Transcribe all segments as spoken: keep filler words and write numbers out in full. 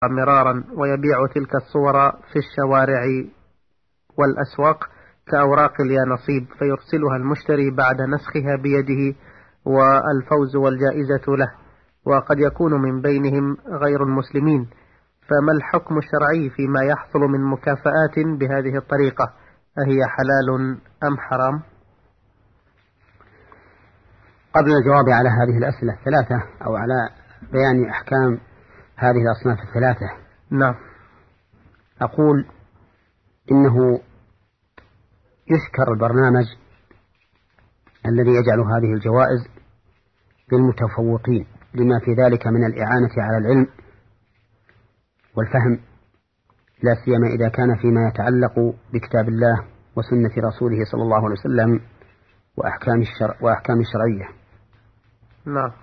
مرارا ويبيع تلك الصور في الشوارع والأسواق كأوراق اليانصيب، فيرسلها المشتري بعد نسخها بيده والفوز والجائزة له، وقد يكون من بينهم غير المسلمين. فما الحكم الشرعي فيما يحصل من مكافآت بهذه الطريقة؟ أهي حلال أم حرام؟ قبل الجواب على هذه الأسئلة الثلاثة أو على بيان أحكام هذه الأصناف الثلاثة، نعم، أقول إنه يشكر البرنامج الذي يجعل هذه الجوائز للمتفوقين لما في ذلك من الإعانة على العلم والفهم، لا سيما إذا كان فيما يتعلق بكتاب الله وسنة رسوله صلى الله عليه وسلم وأحكام الشرع وأحكام الشرعية. نعم.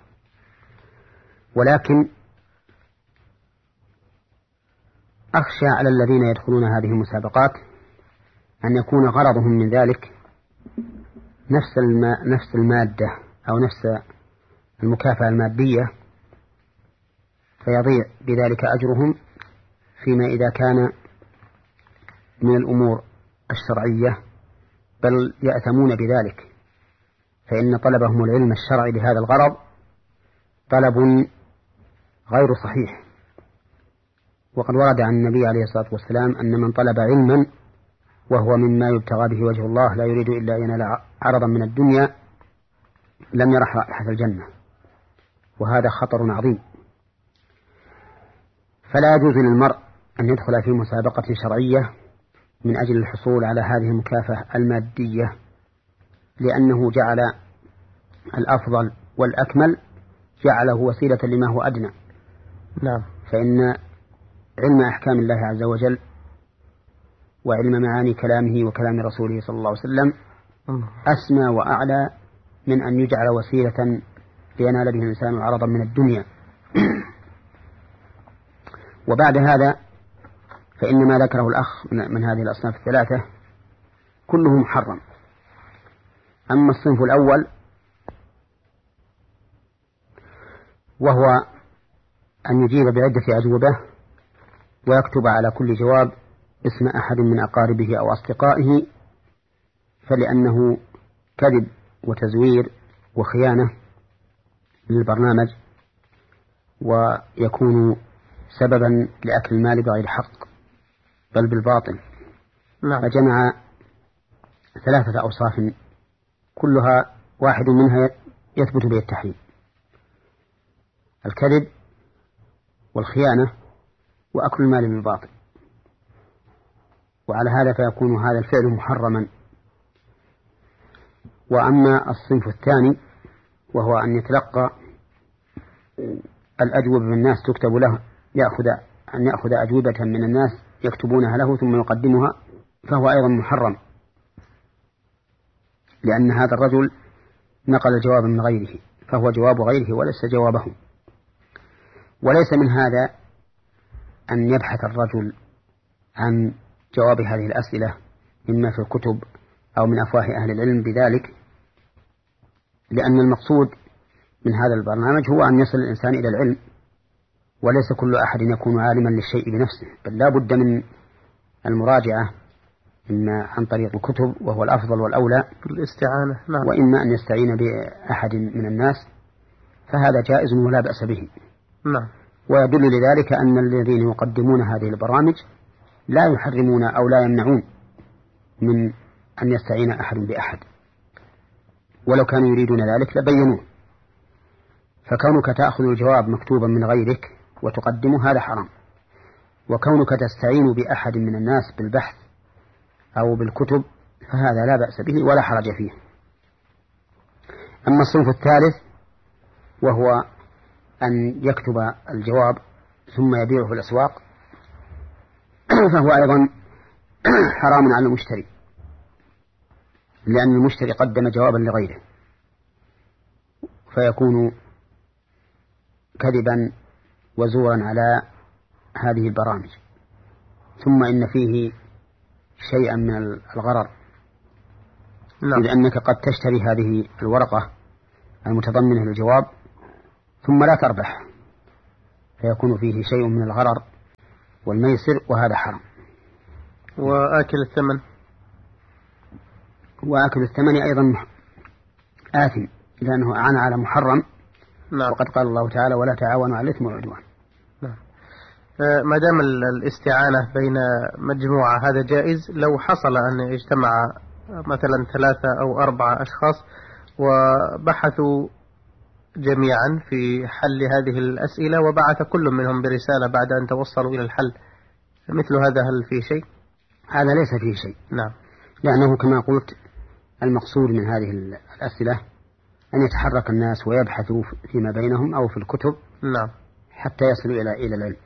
ولكن أخشى على الذين يدخلون هذه المسابقات أن يكون غرضهم من ذلك نفس الما نفس المادة أو نفس المكافأة المادية، فيضيع بذلك أجرهم فيما إذا كان من الأمور الشرعية، بل يأثمون بذلك، فإن طلبهم العلم الشرعي لهذا الغرض طلب غير صحيح. وقد ورد عن النبي عليه الصلاة والسلام أن من طلب علما وهو مما يبتغى به وجه الله لا يريد إلا أن ينال عرضا من الدنيا لم يرح رائحة الجنة، وهذا خطر عظيم. فلا يجوز للمرء أن يدخل في مسابقة شرعية من أجل الحصول على هذه المكافأة المادية، لأنه جعل الأفضل والأكمل جعله وسيلة لما هو أدنى. نعم. فإن علم أحكام الله عز وجل وعلم معاني كلامه وكلام رسوله صلى الله عليه وسلم أسمى وأعلى من أن يجعل وسيلة لينال به الإنسان عرضا من الدنيا. وبعد هذا فإن ما ذكره الأخ من هذه الأصناف الثلاثة كله محرم. أما الصنف الأول وهو أن يجيب بعدة أجوبة ويكتب على كل جواب اسم أحد من أقاربه أو أصدقائه، فلأنه كذب وتزوير وخيانة للبرنامج، ويكون سببا لأكل المال بغير حق بل بالباطل. نعم. فجمع ثلاثة أوصاف كلها واحد منها يثبت به التحريم: الكذب والخيانة وأكل المال بالباطل. وعلى هذا فيكون هذا الفعل محرما. وأما الصنف الثاني وهو أن يتلقى الأجوبة من الناس تكتب له، يأخذ أن يأخذ أجوبة من الناس يكتبونها له ثم يقدمها، فهو أيضا محرم، لأن هذا الرجل نقل الجواب من غيره، فهو جواب غيره وليس جوابه. وليس من هذا أن يبحث الرجل عن جواب هذه الأسئلة مما في الكتب أو من أفواه أهل العلم بذلك، لأن المقصود من هذا البرنامج هو أن يصل الإنسان إلى العلم، وليس كل أحد يكون عالما للشيء بنفسه، بل لا بد من المراجعة إما عن طريق الكتب وهو الأفضل والأولى الاستعانة، نعم، وإما أن يستعين بأحد من الناس، فهذا جائز ولا بأس به. نعم. ويدل لذلك أن الذين يقدمون هذه البرامج لا يحرمون أو لا يمنعون من أن يستعين أحد بأحد، ولو كانوا يريدون ذلك لبينوه. فكونك تأخذ الجواب مكتوبا من غيرك وتقدمه هذا حرام، وكونك تستعين بأحد من الناس بالبحث أو بالكتب فهذا لا بأس به ولا حرج فيه. أما الصنف الثالث وهو أن يكتب الجواب ثم يبيعه في الأسواق فهو أيضا حرام على المشتري، لأن المشتري قدم جوابا لغيره، فيكون كذبا وزورا على هذه البرامج. ثم إن فيه شيئا من الغرر، إذ أنك قد تشتري هذه الورقة المتضمنة للجواب ثم لا تربح، فيكون فيه شيء من الغرر والميسر، وهذا حرام. وآكل الثمن وآكل الثمن أيضا آثم، لأنه أعان على محرم. نعم. وقد قال الله تعالى: ولا تعاونوا على الإثم والعدوان. نعم. ما دام الاستعانة بين مجموعة هذا جائز. لو حصل أن اجتمع مثلا ثلاثة أو أربعة أشخاص وبحثوا جميعا في حل هذه الأسئلة، وبعث كل منهم برسالة بعد أن توصلوا إلى الحل، مثل هذا هل فيه شيء؟ هذا ليس فيه شيء. نعم. لأنه كما قلت المقصود من هذه الأسئلة أن يتحرك الناس ويبحثوا فيما بينهم أو في الكتب. نعم. حتى يصلوا إلى إلى العلم.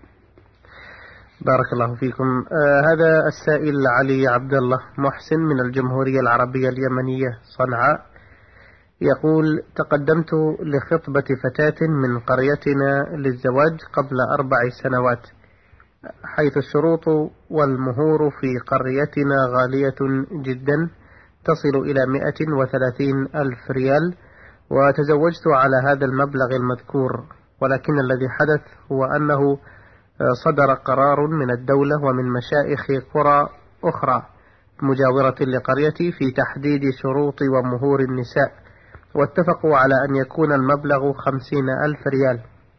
بارك الله فيكم. آه هذا السائل علي عبد الله محسن من الجمهورية العربية اليمنية صنعاء يقول: تقدمت لخطبة فتاة من قريتنا للزواج قبل أربع سنوات، حيث الشروط والمهور في قريتنا غالية جدا تصل إلى مئة وثلاثين ألف ريال، وتزوجت على هذا المبلغ المذكور، ولكن الذي حدث هو أنه صدر قرار من الدولة ومن مشائخ قرى أخرى مجاورة لقريتي في تحديد شروط ومهور النساء، واتفقوا على أن يكون المبلغ خمسين ألف ريال،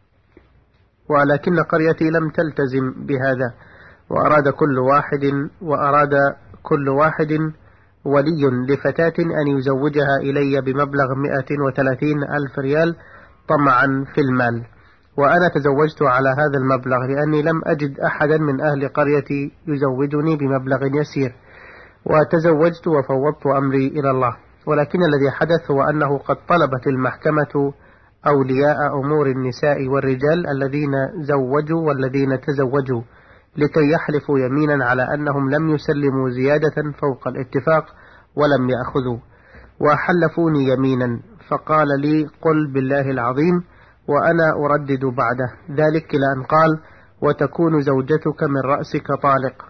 ولكن قريتي لم تلتزم بهذا، وأراد كل واحد وأراد كل واحد ولي لفتاة أن يزوجها إلي بمبلغ مئة وثلاثين ألف ريال طمعا في المال، وأنا تزوجت على هذا المبلغ لأني لم أجد أحدا من أهل قريتي يزوجني بمبلغ يسير، وتزوجت وفوضت أمري إلى الله. ولكن الذي حدث هو أنه قد طلبت المحكمة أولياء أمور النساء والرجال الذين زوجوا والذين تزوجوا لكي يحلفوا يمينا على أنهم لم يسلموا زيادة فوق الاتفاق ولم يأخذوا، وحلفوني يمينا، فقال لي: قل بالله العظيم، وأنا أردد بعده ذلك إلى أن قال: وتكون زوجتك من رأسك طالق.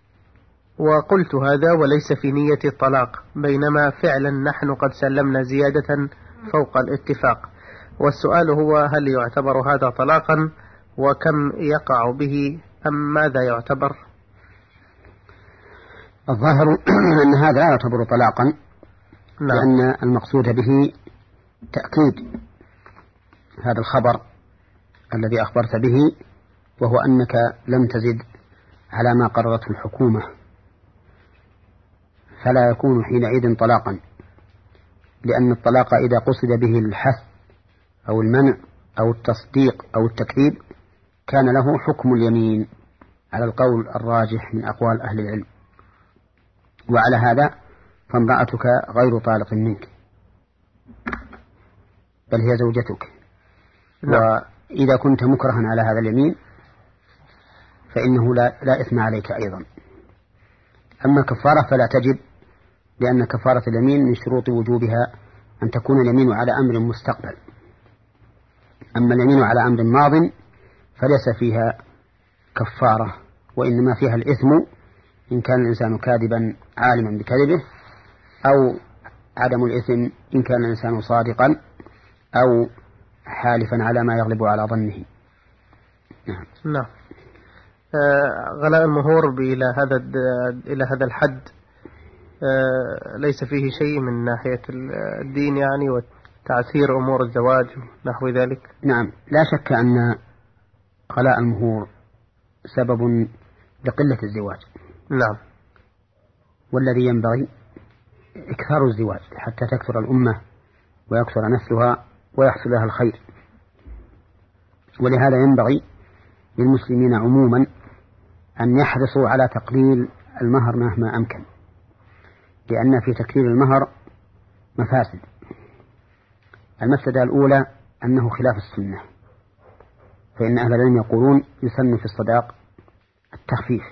وقلت هذا وليس في نية الطلاق، بينما فعلا نحن قد سلمنا زيادة فوق الاتفاق. والسؤال هو: هل يعتبر هذا طلاقا، وكم يقع به، أم ماذا يعتبر؟ الظاهر أن هذا لا يعتبر طلاقا. نعم. لأن المقصود به تأكيد هذا الخبر الذي أخبرت به، وهو أنك لم تزد على ما قررته الحكومة، فلا يكون حينئذ طلاقا، لأن الطلاق إذا قصد به الحث أو المنع أو التصديق أو التكذيب كان له حكم اليمين على القول الراجح من أقوال أهل العلم. وعلى هذا فامرأتك غير طالق منك، بل هي زوجتك. نعم. وإذا كنت مكرها على هذا اليمين فإنه لا, لا إثم عليك أيضا. أما كفارة فلا تجب، لأن كفارة اليمين من شروط وجوبها أن تكون اليمين على أمر مستقبل. أما اليمين على أمر ماض فليس فيها كفارة، وإنما فيها الإثم إن كان الإنسان كاذبا عالما بكذبه، أو عدم الإثم إن كان الإنسان صادقا أو حالفا على ما يغلب على ظنه. نعم. نعم. آه غلاء المهور إلى هذا إلى هذا الحد آه ليس فيه شيء من ناحية الدين يعني، وتعسير أمور الزواج نحو ذلك. نعم، لا شك أن غلاء المهور سبب لقلة الزواج. نعم. والذي ينبغي إكثار الزواج حتى تكثر الأمة ويكثر نسلها ويحصل لها الخير. ولهذا ينبغي للمسلمين عموما أن يحرصوا على تقليل المهر مهما أمكن، لأن في تكليل المهر مفاسد. المفسدة الأولى أنه خلاف السنة، فإن أهل العلم يقولون يسن في الصداق التخفيف.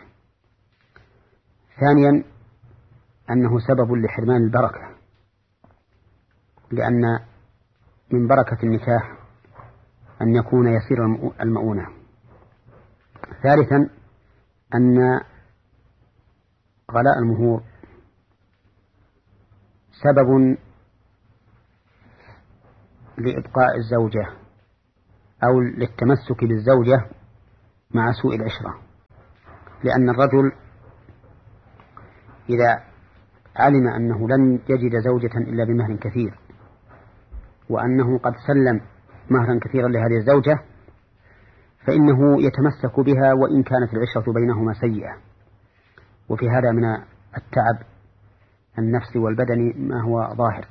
ثانيا أنه سبب لحرمان البركة، لأن من بركة النكاح أن يكون يسير المؤونة. ثالثا أن غلاء المهور سبب لإبقاء الزوجة أو للتمسك بالزوجة مع سوء العشرة، لأن الرجل إذا علم أنه لن يجد زوجة إلا بمهر كثير، وأنه قد سلم مهرا كثيرا لهذه الزوجة، فإنه يتمسك بها وإن كانت العشرة بينهما سيئة. وفي هذا من التعب النفسي والبدني ما هو ظاهر،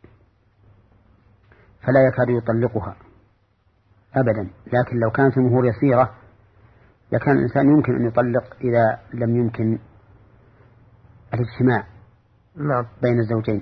فلا يكاد يطلقها أبدا. لكن لو كانت المهور يسيرة لكان الإنسان يمكن أن يطلق إذا لم يمكن الاجتماع نعم. بين الزوجين.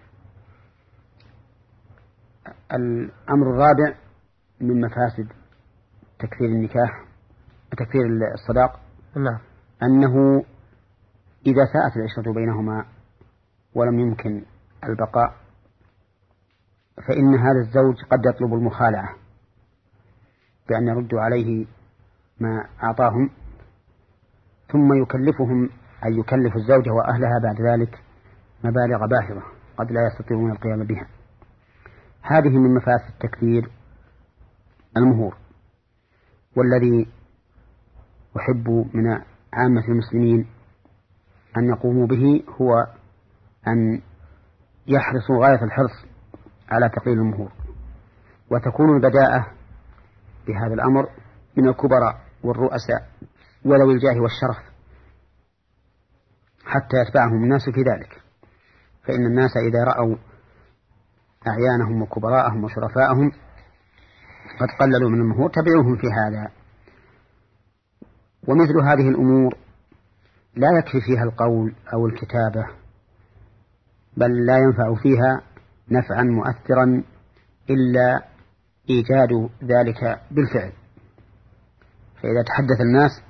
الأمر الرابع من مفاسد تكثير النكاح تكثير الصداق نعم. أنه إذا ساءت العشرة بينهما ولم يمكن البقاء فإن هذا الزوج قد يطلب المخالعة بأن يردوا عليه ما أعطاهم، ثم يكلفهم أن يكلف الزوجة وأهلها بعد ذلك مبالغ باهظة قد لا يستطيعون القيام بها. هذه من مفاسد تكثير المهور. والذي أحب من عامة المسلمين أن يقوموا به هو أن يحرصوا غاية الحرص على تقليل المهور، وتكون البداءة بهذا الأمر من الكبراء والرؤساء وذوي الجاه والشرف حتى يتبعهم الناس في ذلك. فإن الناس إذا رأوا أعيانهم وكبراءهم وشرفاءهم قد قللوا من المهور تبعوهم في هذا. ومثل هذه الأمور لا يكفي فيها القول أو الكتابة، بل لا ينفع فيها نفعا مؤثرا إلا إيجاد ذلك بالفعل. فإذا تحدث الناس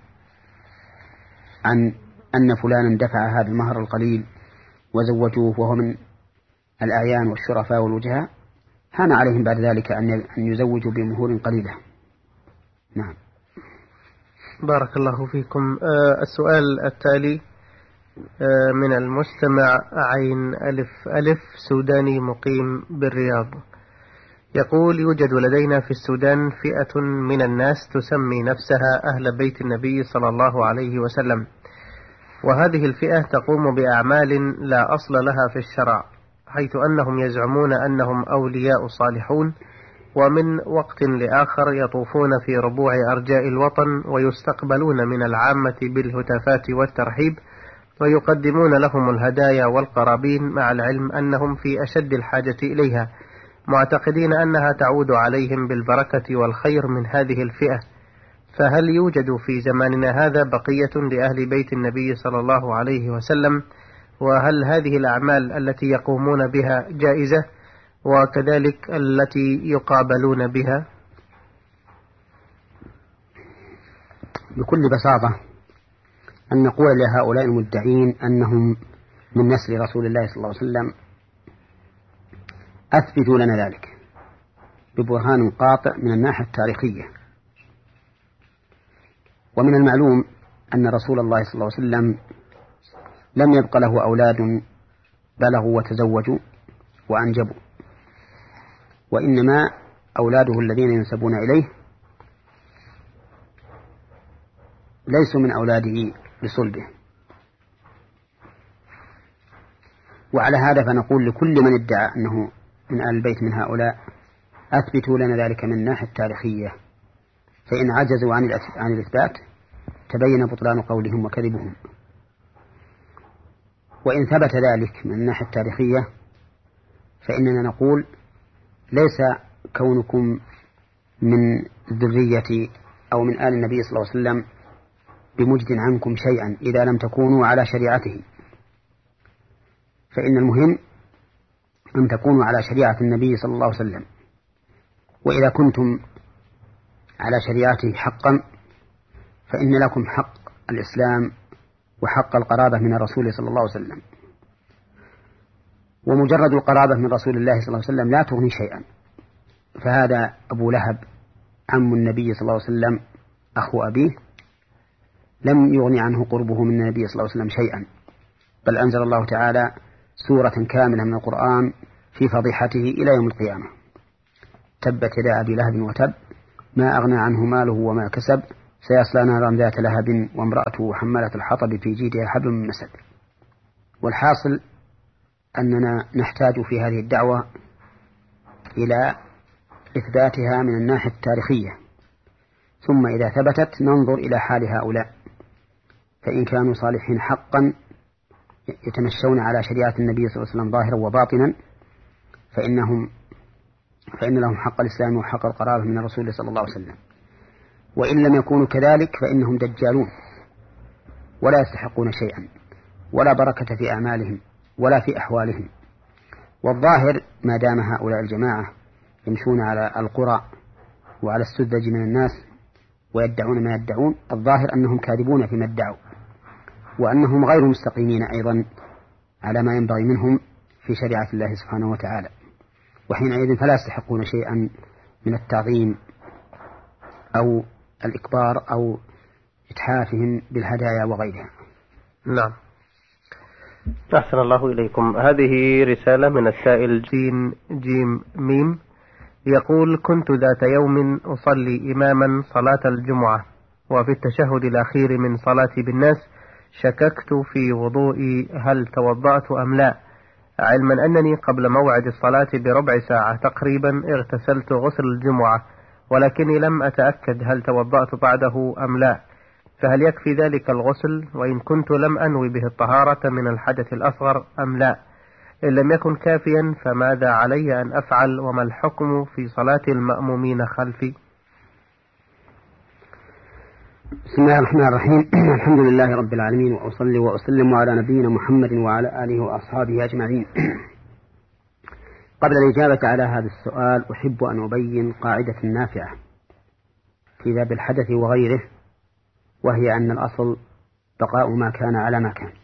عن أن فلانا دفع هذا المهر القليل وزوجوه وهو من الأعيان والشرفاء والوجهاء، هان عليهم بعد ذلك أن يزوجوا بمهور قليلة. نعم. بارك الله فيكم. آه السؤال التالي آه من المستمع عين ألف ألف سوداني مقيم بالرياض، يقول: يوجد لدينا في السودان فئة من الناس تسمي نفسها أهل بيت النبي صلى الله عليه وسلم، وهذه الفئة تقوم بأعمال لا أصل لها في الشرع، حيث أنهم يزعمون أنهم أولياء صالحون، ومن وقت لآخر يطوفون في ربوع أرجاء الوطن ويستقبلون من العامة بالهتافات والترحيب، ويقدمون لهم الهدايا والقرابين، مع العلم أنهم في أشد الحاجة إليها، معتقدين أنها تعود عليهم بالبركة والخير من هذه الفئة. فهل يوجد في زماننا هذا بقية لأهل بيت النبي صلى الله عليه وسلم؟ وهل هذه الأعمال التي يقومون بها جائزة، وكذلك التي يقابلون بها؟ بكل بساطة أن نقول لهؤلاء المدعين أنهم من نسل رسول الله صلى الله عليه وسلم: أثبتوا لنا ذلك ببرهان قاطع من الناحية التاريخية. ومن المعلوم أن رسول الله صلى الله عليه وسلم لم يبق له أولاد بلغوا وتزوجوا وأنجبوا، وإنما أولاده الذين ينسبون إليه ليسوا من أولاده بصلبه. وعلى هذا فنقول لكل من ادعى أنه من آل البيت من هؤلاء: أثبتوا لنا ذلك من الناحية التاريخية، فإن عجزوا عن الإثبات تبين بطلان قولهم وكذبهم. وإن ثبت ذلك من الناحية التاريخية فإننا نقول: ليس كونكم من ذرية أو من آل النبي صلى الله عليه وسلم بمجد عنكم شيئا إذا لم تكونوا على شريعته، فإن المهم أن تكونوا على شريعة النبي صلى الله عليه وسلم. وإذا كنتم على شريعته حقا فإن لكم حق الإسلام وحق القرابة من الرسول صلى الله عليه وسلم. ومجرد القرابة من رسول الله صلى الله عليه وسلم لا تغني شيئا، فهذا أبو لهب عم النبي صلى الله عليه وسلم أخو أبيه لم يغني عنه قربه من النبي صلى الله عليه وسلم شيئا، بل أنزل الله تعالى سورة كاملة من القرآن في فضيحته إلى يوم القيامة: تبت يدا أبي لهب وتب ما أغنى عنه ماله وما كسب سيصلى نارا ذات لهب وامرأته حمالة الحطب في جيدها حبل من مسد. والحاصل أننا نحتاج في هذه الدعوة إلى إثباتها من الناحية التاريخية، ثم إذا ثبتت ننظر إلى حال هؤلاء، فإن كانوا صالحين حقا يتمشون على شريعة النبي صلى الله عليه وسلم ظاهرا وباطنا فإنهم فإن لهم حق الإسلام وحق القرابة من الرسول صلى الله عليه وسلم، وإن لم يكونوا كذلك فإنهم دجالون ولا يستحقون شيئا ولا بركة في أعمالهم ولا في أحوالهم. والظاهر ما دام هؤلاء الجماعة يمشون على القرى وعلى السذج من الناس ويدعون ما يدعون، الظاهر أنهم كاذبون فيما ادعوا، وأنهم غير مستقيمين أيضا على ما ينبغي منهم في شريعة الله سبحانه وتعالى، وحينئذ فلا يستحقون شيئا من التعظيم أو الإكبار أو إتحافهم بالهدايا وغيرها. نعم. أحسن الله إليكم. هذه رسالة من السائل جين جيم ميم، يقول: كنت ذات يوم أصلي إماما صلاة الجمعة، وفي التشهد الأخير من صلاتي بالناس شككت في وضوئي هل توضأت أم لا، علما أنني قبل موعد الصلاة بربع ساعة تقريبا اغتسلت غسل الجمعة، ولكني لم أتأكد هل توضأت بعده أم لا، فهل يكفي ذلك الغسل؟ وإن كنت لم أنوي به الطهارة من الحدث الأصغر أم لا؟ إن لم يكن كافيا فماذا علي أن أفعل؟ وما الحكم في صلاة المأمومين خلفي؟ بسم الله الرحمن الرحيم. الحمد لله رب العالمين، وأصلي وأسلم على نبينا محمد وعلى آله وأصحابه أجمعين. قبل الإجابة على هذا السؤال أحب أن أبين قاعدة نافعة في باب الحدث وغيره، وهي أن الأصل بقاء ما كان على ما كان،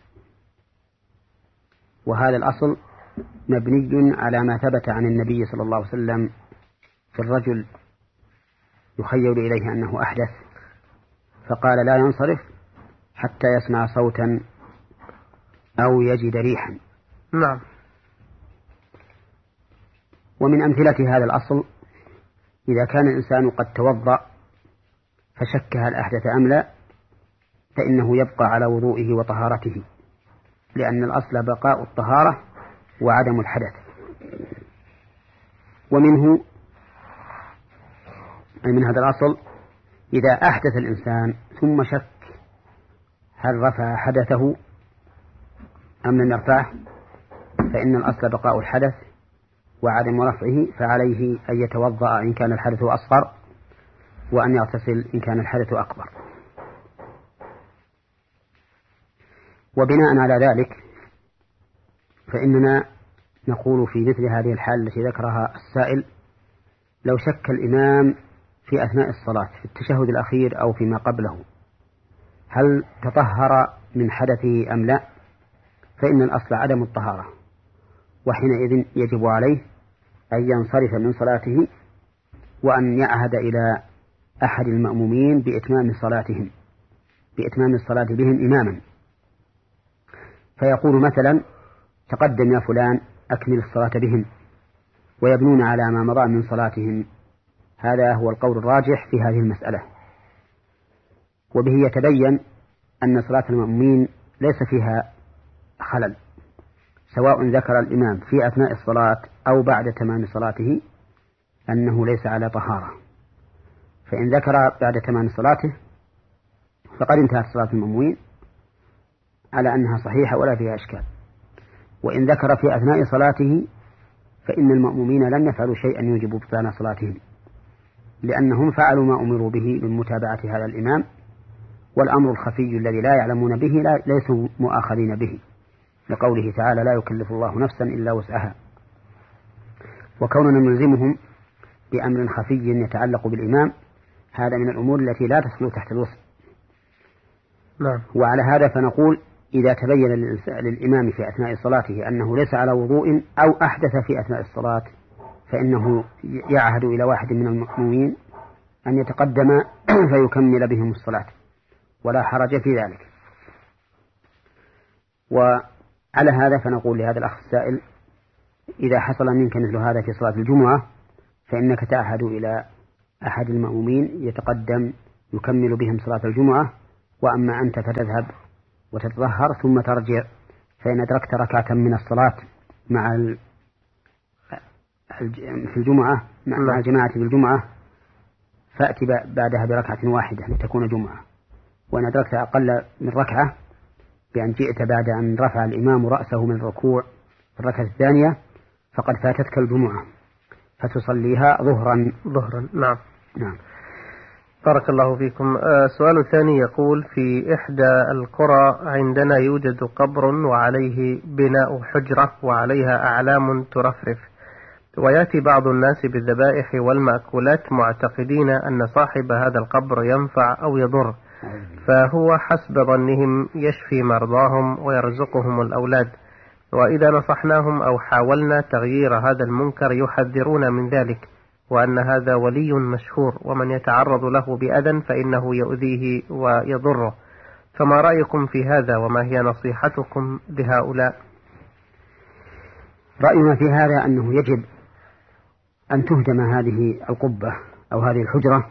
وهذا الأصل مبني على ما ثبت عن النبي صلى الله عليه وسلم في الرجل يخيل إليه أنه أحدث فقال لا ينصرف حتى يسمع صوتا أو يجد ريحا. نعم. ومن أمثلة هذا الأصل إذا كان الإنسان قد توضأ فشك هل أحدث أم لا، فإنه يبقى على وضوئه وطهارته، لأن الأصل بقاء الطهارة وعدم الحدث. ومنه أي من هذا الأصل إذا أحدث الإنسان ثم شك هل رفع حدثه أم لم يرفعه، فإن الأصل بقاء الحدث وعدم رفعه، فعليه أن يتوضأ إن كان الحدث أصغر وأن يغتسل إن كان الحدث أكبر. وبناء على ذلك فإننا نقول في مثل هذه الحال التي ذكرها السائل: لو شك الإمام في أثناء الصلاة في التشهد الأخير أو فيما قبله هل تطهر من حدثه أم لا، فإن الأصل عدم الطهارة، وحينئذ يجب عليه أن ينصرف من صلاته وأن يعهد إلى أحد المأمومين بإتمام صلاتهم بإتمام الصلاة بهم إماما، فيقول مثلا: تقدم يا فلان أكمل الصلاة بهم، ويبنون على ما مضى من صلاتهم. هذا هو القول الراجح في هذه المسألة، وبه يتبين أن صلاة المأمومين ليس فيها خلل، سواء ذكر الإمام في أثناء الصلاة أو بعد تمام صلاته أنه ليس على طهارة، فإن ذكر بعد تمام صلاته فقد انتهت صلاة المأمومين على أنها صحيحة ولا فيها أشكال، وإن ذكر في أثناء صلاته فإن المأمومين لم يفعلوا شيئا يوجب بطلان صلاتهم، لأنهم فعلوا ما أمروا به من متابعة هذا الإمام، والأمر الخفي الذي لا يعلمون به لا ليسوا مؤاخذين به، لقوله تعالى: لا يكلف الله نفسا إلا وسعها. وكوننا نلزمهم بأمر خفي يتعلق بالإمام هذا من الأمور التي لا تدخل تحت الوصف. نعم. وعلى هذا فنقول: إذا تبين للإمام في أثناء صلاته أنه ليس على وضوء أو أحدث في أثناء الصلاة فإنه يعهد إلى واحد من المأمومين أن يتقدم فيكمل بهم الصلاة، ولا حرج في ذلك. وعلى هذا فنقول لهذا الأخ السائل: إذا حصل منك مثل هذا في صلاة الجمعة فإنك تعهد إلى أحد المأمومين يتقدم يكمل بهم صلاة الجمعة، وأما أنت فتذهب وتتطهر ثم ترجع، فإن أدركت ركعة من الصلاة مع في الجمعة مع الجماعة في الجمعة فأتي بعدها بركعة واحدة لتكون جمعة. وإن أدركت أقل من ركعة بأن جئت بعد أن رفع الإمام رأسه من الركوع في الركعة الثانية فقد فاتتك الجمعة فتصليها ظهرا. ظهرا نعم. نعم. بارك الله فيكم. السؤال الثاني يقول: في إحدى القرى عندنا يوجد قبر وعليه بناء حجرة وعليها أعلام ترفرف، ويأتي بعض الناس بالذبائح والمأكولات معتقدين أن صاحب هذا القبر ينفع أو يضر، فهو حسب ظنهم يشفي مرضاهم ويرزقهم الأولاد، وإذا نصحناهم أو حاولنا تغيير هذا المنكر يحذرون من ذلك، وأن هذا ولي مشهور ومن يتعرض له بأذى فإنه يؤذيه ويضره، فما رأيكم في هذا وما هي نصيحتكم لهؤلاء؟ رأينا في هذا أنه يجب أن تهدم هذه القبة أو هذه الحجرة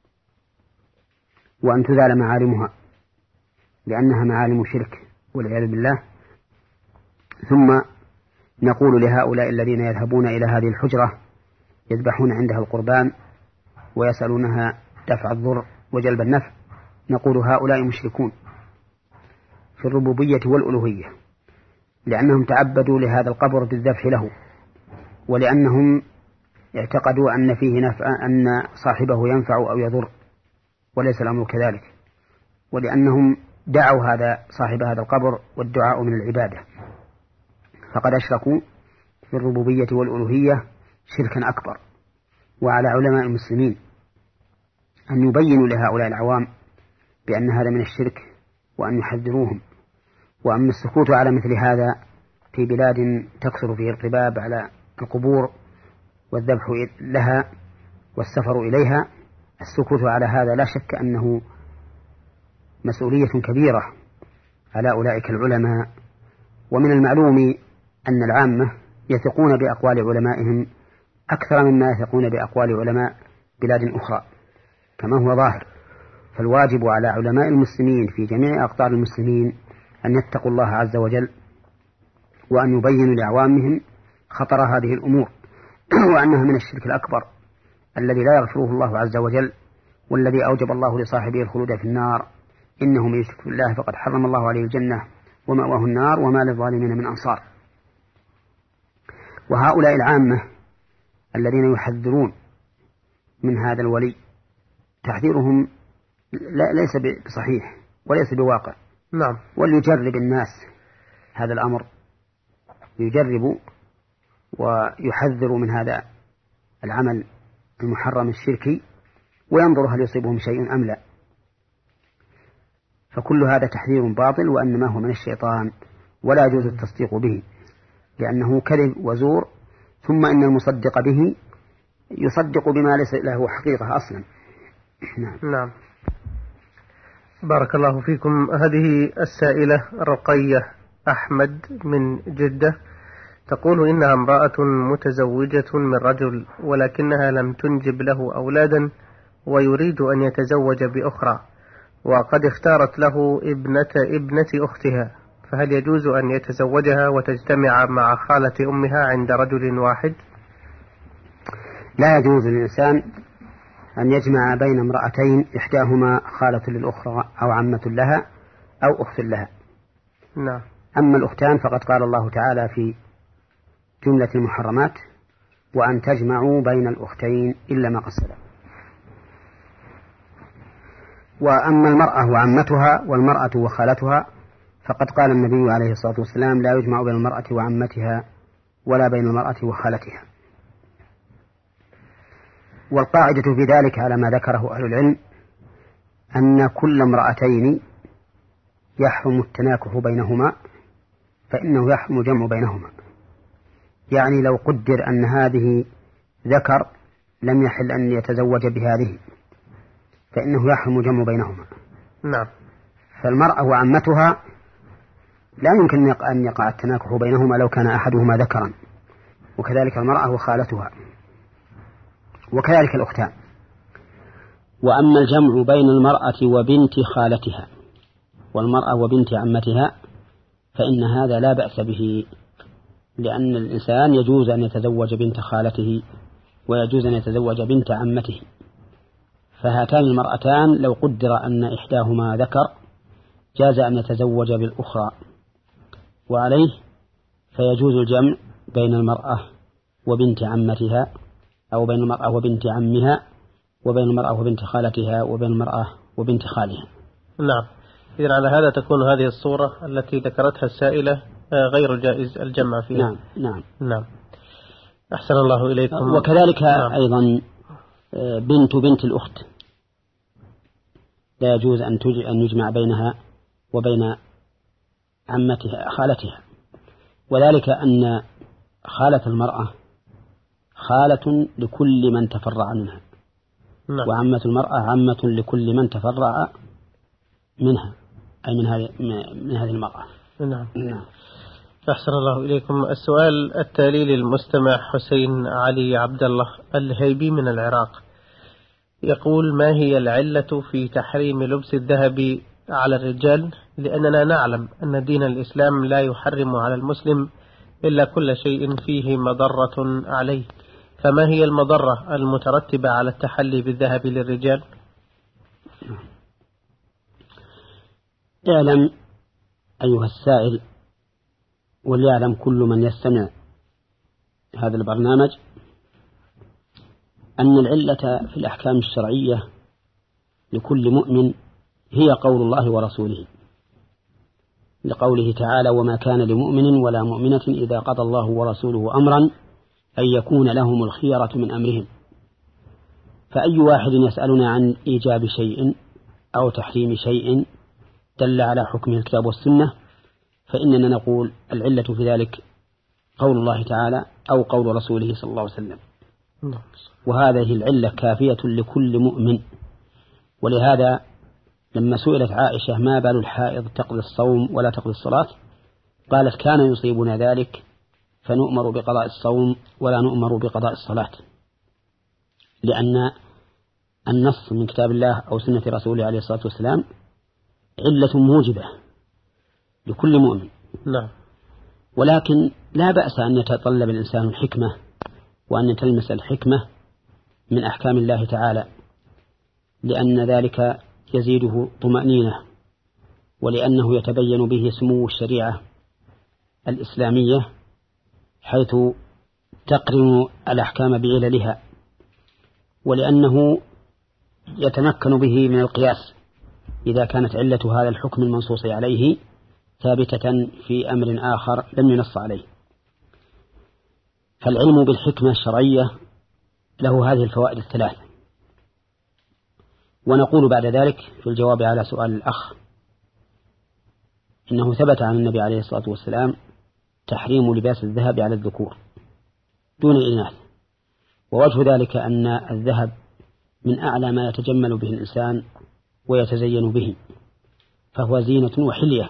وأن تزال معالمها، لأنها معالم شرك والعياذ بالله. ثم نقول لهؤلاء الذين يذهبون إلى هذه الحجرة يذبحون عندها القربان ويسألونها دفع الضر وجلب النفع، نقول هؤلاء مشركون في الربوبية والألوهية، لأنهم تعبدوا لهذا القبر بالذبح له، ولأنهم اعتقدوا أن فيه نفع، أن صاحبه ينفع أو يضر، وليس الأمر كذلك، ولأنهم دعوا هذا صاحب هذا القبر، والدعاء من العبادة، فقد أشركوا في الربوبية والألوهية شركا أكبر. وعلى علماء المسلمين أن يبينوا لهؤلاء العوام بأن هذا من الشرك وأن يحذروهم. وأما السكوت على مثل هذا في بلاد تكثر فيه القباب على القبور والذبح لها والسفر إليها، السكوت على هذا لا شك أنه مسؤولية كبيرة على أولئك العلماء. ومن المعلوم أن العامة يثقون بأقوال علمائهم أكثر مما يثقون بأقوال علماء بلاد أخرى كما هو ظاهر، فالواجب على علماء المسلمين في جميع أقطار المسلمين أن يتقوا الله عز وجل، وأن يبينوا لعوامهم خطر هذه الأمور وأنها من الشرك الأكبر الذي لا يغفره الله عز وجل، والذي أوجب الله لصاحبه الخلود في النار، إنه من يشرك بالله فقد حرم الله عليه الجنة ومأواه النار وما للظالمين من أنصار. وهؤلاء العامة الذين يحذرون من هذا الولي تحذيرهم ليس بصحيح وليس بواقع. نعم. وليجرب الناس هذا الأمر، يجربوا ويحذروا من هذا العمل المحرم الشركي، وينظر هل يصيبهم شيء أم لا. فكل هذا تحذير باطل، وأنما هو من الشيطان ولا يجوز التصديق به، لأنه كذب وزور، ثم إن المصدق به يصدق بما ليس له حقيقة أصلا. نعم. نعم. بارك الله فيكم. هذه السائلة رقية أحمد من جدة تقول إنها امرأة متزوجة من رجل، ولكنها لم تنجب له أولادا ويريد أن يتزوج بأخرى، وقد اختارت له ابنة ابنة أختها، فهل يجوز أن يتزوجها وتجتمع مع خالة أمها عند رجل واحد؟ لا يجوز للإنسان أن يجمع بين امرأتين إحداهما خالة للأخرى أو عمة لها أو أخت لها. نعم. أما الأختان فقد قال الله تعالى في جملة المحرمات: وأن تجمعوا بين الأختين إلا ما قد سلف. وأما المرأة وعمتها والمرأة وخالتها فقد قال النبي عليه الصلاة والسلام: لا يجمع بين المرأة وعمتها ولا بين المرأة وخالتها. والقاعدة في ذلك على ما ذكره أهل العلم أن كل امرأتين يحرم التناكح بينهما فإنه يحرم جمع بينهما. يعني لو قدر أن هذه ذكر لم يحل أن يتزوج بهذه فإنه يحرم جمع بينهما. نعم. فالمرأة وعمتها لا يمكن أن يقع التناكح بينهما لو كان أحدهما ذكرا، وكذلك المرأة وخالتها، وكذلك الأختان. وأما الجمع بين المرأة وبنت خالتها والمرأة وبنت عمتها فإن هذا لا بأس به، لأن الإنسان يجوز أن يتزوج بنت خالته ويجوز أن يتزوج بنت عمته، فهاتان المرأتان لو قدر أن إحداهما ذكر جاز أن يتزوج بالأخرى، وعليه فيجوز الجمع بين المرأة وبنت عمتها أو بين المرأة وبنت عمها وبين المرأة وبنت خالتها وبين المرأة وبنت خالها. نعم. إذن على هذا تكون هذه الصورة التي ذكرتها السائلة غير جائز الجمع فيها. نعم نعم نعم. أحسن الله إليكم. وكذلك نعم. أيضا بنت بنت الأخت لا يجوز أن يجمع بينها وبين عمتها خالتها، وذلك أن خالة المرأة خالة لكل من تفرع منها. نعم. وعمة المرأة عمة لكل من تفرع منها، أي من هذه من هذه المرأة. نعم. نعم. أحسن الله إليكم. السؤال التالي للمستمع حسين علي عبد الله الهيبي من العراق، يقول: ما هي العلة في تحريم لبس الذهب على الرجال؟ لأننا نعلم أن دين الإسلام لا يحرم على المسلم إلا كل شيء فيه مضرة عليه، فما هي المضرة المترتبة على التحلي بالذهب للرجال؟ اعلم أيها السائل، وليعلم كل من يستمع هذا البرنامج، أن العلة في الأحكام الشرعية لكل مؤمن هي قول الله ورسوله، لقوله تعالى: وما كان لمؤمن ولا مؤمنة إذا قضى الله ورسوله أمرا أن يكون لهم الخيرة من أمرهم. فأي واحد يسألنا عن إيجاب شيء أو تحريم شيء دل على حكمه الكتاب والسنة، فإننا نقول العلة في ذلك قول الله تعالى أو قول رسوله صلى الله عليه وسلم، وهذه العلة كافية لكل مؤمن. ولهذا لما سئلت عائشة: ما بال الحائض تقضي الصوم ولا تقضي الصلاة؟ قالت: كان يصيبنا ذلك فنؤمر بقضاء الصوم ولا نؤمر بقضاء الصلاة، لأن النص من كتاب الله أو سنة رسوله عليه الصلاة والسلام علة موجبة لكل مؤمن. نعم. ولكن لا بأس أن يتطلب الإنسان الحكمة وأن يتلمس الحكمة من أحكام الله تعالى، لأن ذلك يزيده طمأنينة، ولأنه يتبين به سمو الشريعة الإسلامية حيث تقرن الأحكام بعللها، ولأنه يتمكن به من القياس إذا كانت علة هذا الحكم المنصوص عليه ثابتة في أمر آخر لم ينص عليه. فالعلم بالحكمة الشرعية له هذه الفوائد الثلاث. ونقول بعد ذلك في الجواب على سؤال الأخ إنه ثبت عن النبي عليه الصلاة والسلام تحريم لباس الذهب على الذكور دون الإناث، ووجه ذلك أن الذهب من أعلى ما يتجمل به الإنسان ويتزين به، فهو زينة وحلية.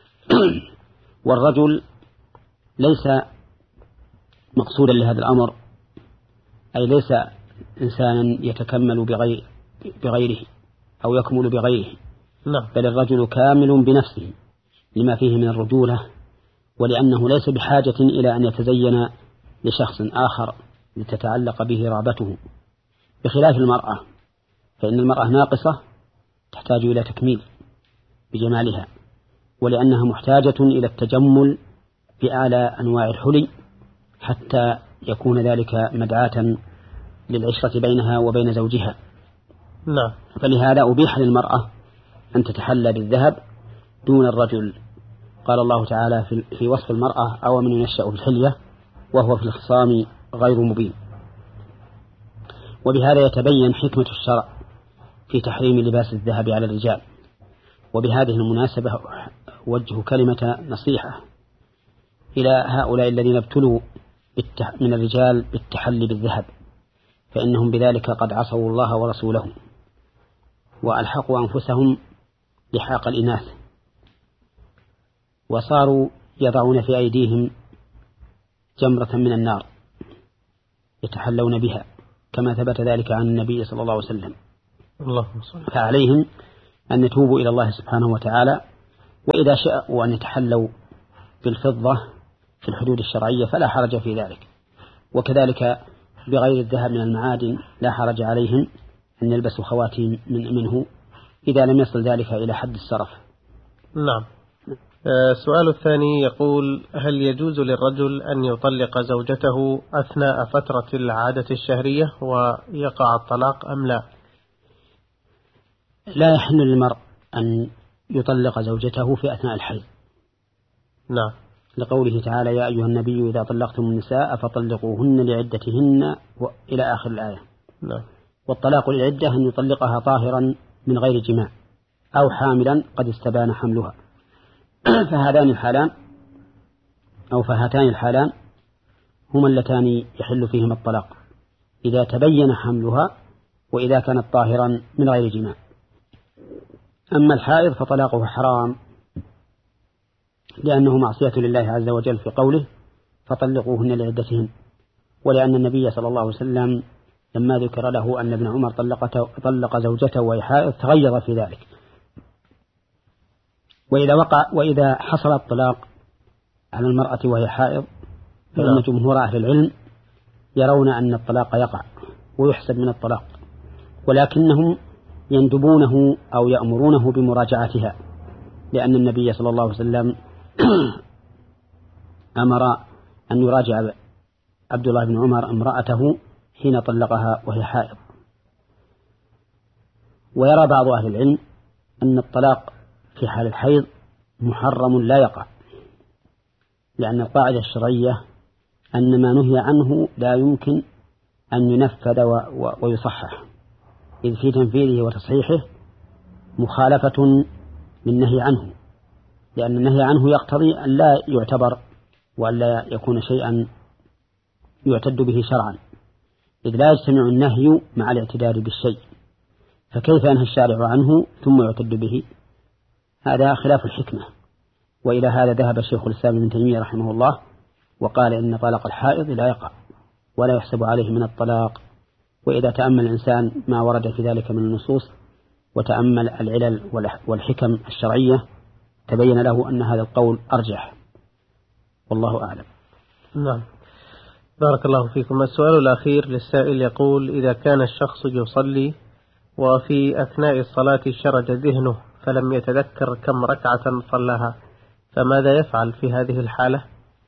والرجل ليس مقصودا لهذا الأمر، أي ليس إنسانا يتكمل بغير بغيره أو يكمل بغيره، لا. بل الرجل كامل بنفسه لما فيه من الرجولة، ولأنه ليس بحاجة إلى أن يتزين لشخص آخر لتتعلق به رغبته، بخلاف المرأة، فإن المرأة ناقصة تحتاج إلى تكميل بجمالها، ولأنها محتاجة إلى التجمل بأعلى أنواع الحلي حتى يكون ذلك مدعاة للعشرة بينها وبين زوجها. نعم. فلهذا أبيح للمرأة أن تتحلى بالذهب دون الرجل. قال الله تعالى في وصف المرأة: أو من ينشأ في الحلية وهو في الخصام غير مبين. وبهذا يتبين حكمة الشرع في تحريم لباس الذهب على الرجال. وبهذه المناسبة وجه كلمة نصيحة إلى هؤلاء الذين ابتلوا من الرجال بالتحلي بالذهب، فإنهم بذلك قد عصوا الله ورسوله وألحقوا أنفسهم لحاق الإناث، وصاروا يضعون في أيديهم جمرة من النار يتحلون بها، كما ثبت ذلك عن النبي صلى الله عليه وسلم. اللهم صل. فعليهم أن يتوبوا إلى الله سبحانه وتعالى، وإذا شاءوا أن يتحلوا بالفضة في الحدود الشرعية فلا حرج في ذلك، وكذلك بغير الذهب من المعادن لا حرج عليهم أن يلبسوا خواتيم من منه إذا لم يصل ذلك إلى حد السرف. نعم. السؤال الثاني يقول: هل يجوز للرجل أن يطلق زوجته أثناء فترة العادة الشهرية ويقع الطلاق أم لا؟ لا يحل للمرء أن يطلق زوجته في أثناء الحيض. نعم. لقوله تعالى: يا أيها النبي إذا طلقتم النساء فطلقوهن لعدتهن إلى آخر الآية. نعم. والطلاق للعدة أن يطلقها طاهرا من غير جماع أو حاملا قد استبان حملها. فهذان الحالان أو فهاتان الحالان هما اللتان يحل فيهما الطلاق، إذا تبين حملها وإذا كانت طاهرا من غير جماع. أما الحائض فطلاقه حرام، لأنه معصية لله عز وجل في قوله: فطلقوهن لعدتهن، ولأن النبي صلى الله عليه وسلم لما ذكر له أن ابن عمر طلق زوجته وهي حائض تغير في ذلك. وإذا وقع وإذا حصل الطلاق على المرأة وهي حائض فإن جمهور أهل العلم يرون أن الطلاق يقع ويحسب من الطلاق، ولكنهم يندبونه أو يأمرونه بمراجعتها، لأن النبي صلى الله عليه وسلم أمر أن يراجع عبد الله بن عمر امرأته حين طلقها وهي حائض. ويرى بعض أهل العلم أن الطلاق في حال الحيض محرم لا يقع، لأن القاعدة الشرعية أن ما نهي عنه لا يمكن أن ينفذ ويصحح، إذ في تنفيذه وتصحيحه مخالفة للنهي عنه، لأن النهي عنه يقتضي أن لا يعتبر وأن لا يكون شيئا يعتد به شرعا، إذ لا يجتمع النهي مع الاعتداد بالشيء، فكيف ينهى الشارع عنه ثم يعتد به؟ هذا خلاف الحكمة. وإلى هذا ذهب شيخ الإسلام ابن تيمية رحمه الله وقال إن طلاق الحائض لا يقع ولا يحسب عليه من الطلاق. وإذا تأمل الإنسان ما ورد في ذلك من النصوص وتأمل العلل والحكم الشرعية تبين له أن هذا القول أرجح، والله أعلم. نعم، بارك الله فيكم. السؤال الأخير للسائل يقول: إذا كان الشخص يصلي وفي أثناء الصلاة شرد ذهنه فلم يتذكر كم ركعة صلاها، فماذا يفعل في هذه الحالة؟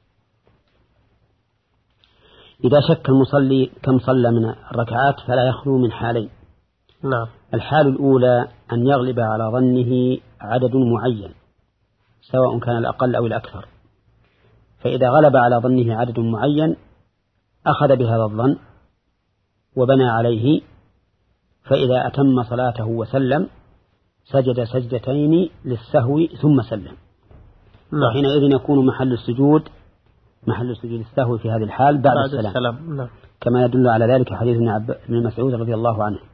إذا شك المصلي كم صلى من الركعات فلا يخلو من حالين. نعم. الحال الأولى أن يغلب على ظنه عدد معين سواء كان الأقل أو الأكثر، فإذا غلب على ظنه عدد معين أخذ بهذا الظن وبنى عليه، فإذا أتم صلاته وسلم سجد سجدتين للسهو ثم سلم. نعم. وحينئذ يكون محل السجود محل السجود السهو في هذه الحال بعد, بعد السلام, السلام. نعم. كما يدل على ذلك حديث ابن مسعود رضي الله عنه.